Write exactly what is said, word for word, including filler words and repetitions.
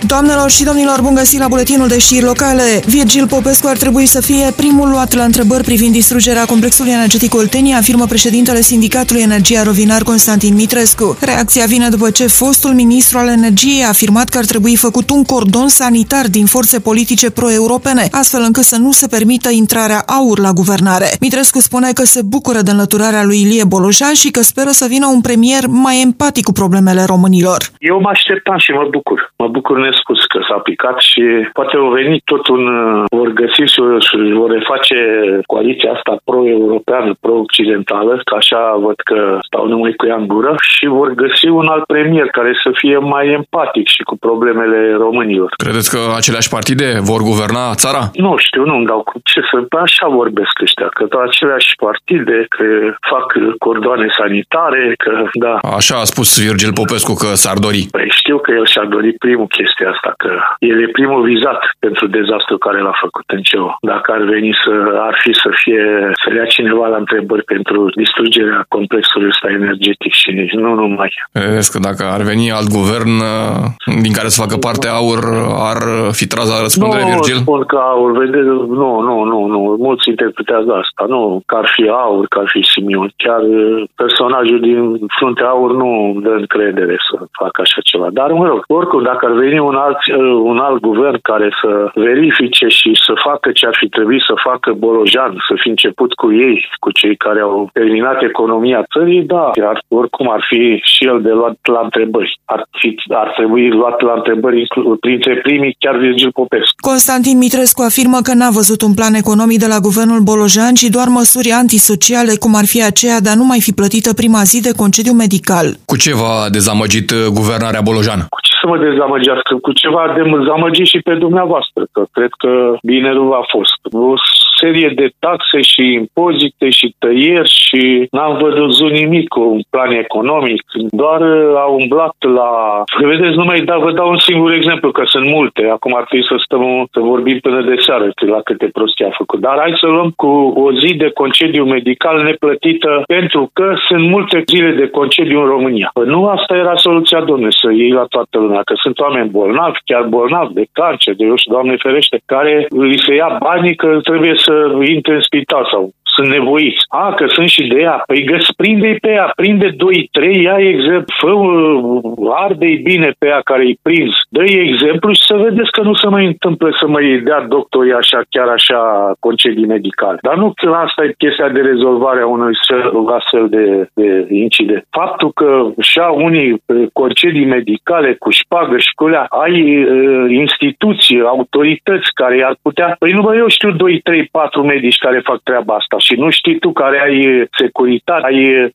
Doamnelor și domnilor, bun găsit la buletinul de știri locale. Virgil Popescu ar trebui să fie primul luat la întrebări privind distrugerea complexului energetic Oltenia, afirmă președintele Sindicatului Energia Rovinar Constantin Mitrescu. Reacția vine după ce fostul ministru al energiei a afirmat că ar trebui făcut un cordon sanitar din forțe politice pro-europene, astfel încât să nu se permită intrarea AUR la guvernare. Mitrescu spune că se bucură de înlăturarea lui Ilie Bolojan și că speră să vină un premier mai empatic cu problemele românilor. Eu mă așteptam și mă bucur. Mă bucur nespus că s-a aplicat și poate au venit tot un... vor găsi și vor reface coaliția asta pro-europeană, pro-occidentală, că așa văd că stau numai cu ea în gură, și vor găsi un alt premier care să fie mai empatic și cu problemele românilor. Credeți că aceleași partide vor guverna țara? Nu știu, nu-mi dau cu ce să... Așa vorbesc ăștia, că aceleași partide, că fac cordoane sanitare, că da. Așa a spus Virgil Popescu că s-ar dori. Păi știu că el și-a dorit primul chestia asta, că el e primul vizat pentru dezastru care l-a făcut în C E O. Dacă ar veni să, ar fi să fie, să ia cineva la întrebări pentru distrugerea complexului ăsta energetic și nici nu numai. Vedeți că dacă ar veni alt guvern din care să facă parte AUR, ar fi tras la răspundere, nu, Virgil? Nu, spun că AUR, vede, nu, nu, nu, nu, mulți interpretează asta, nu, că ar fi AUR, că ar fi Simion. Chiar personajul din fruntea AUR nu dă încredere să facă așa ceva. Dar, mă rog, oricum, dacă ar veni un alt, un alt guvern care să verifice și să facă ce ar fi trebuit să facă Bolojan, să fi început cu ei, cu cei care au terminat economia țării, da, ar, oricum ar fi și el de luat la întrebări. Ar, fi, ar trebui luat la întrebări printre primii chiar Virgil Popescu. Constantin Mitrescu afirmă că n-a văzut un plan economic de la guvernul Bolojan, ci doar măsuri antisociale, cum ar fi aceea de a nu mai fi plătită prima zi de concediu medical. Cu ce v-a dezamăgit guvernarea Bolojan? Cu ce să mă dezamăgească? Cu ceva de dezamăgit și pe dumneavoastră, că cred că bine nu a fost. O serie de taxe și impozite și tăieri și n-am văzut nimic cu un plan economic. Doar au umblat la... Vedeți, numai da, vă dau un singur exemplu, că sunt multe. Acum ar trebui să stăm să vorbim până de seară la câte prostii a făcut. Dar hai să luăm cu o zi de concediu medical neplătită, pentru că sunt multe zile de concediu în România. Nu asta era soluția, domnule, să iei la toată lumea, că sunt oameni bolnavi, chiar bolnavi de cancer, de eu știu, Doamne ferește, care li se ia banii că trebuie să intre în spital sau sunt nevoiți. A, că sunt și de ea. Păi găs, prinde-i pe ea, prinde doi trei, ia exemplu, fă, arde-i bine pe ea care-i prins, dă-i exemplu și să vedeți că nu se mai întâmplă să mai dea doctorii așa, chiar așa, concedii medicale. Dar nu că asta e chestia de rezolvare a unui astfel de, de incident. Faptul că și-a unii concedii medicale cu șpagă și cu alea, ai uh, instituții, autorități care ar putea... Păi nu, bă, eu știu doi trei patru medici care fac treaba asta. Și nu știi tu care ai securitate, ai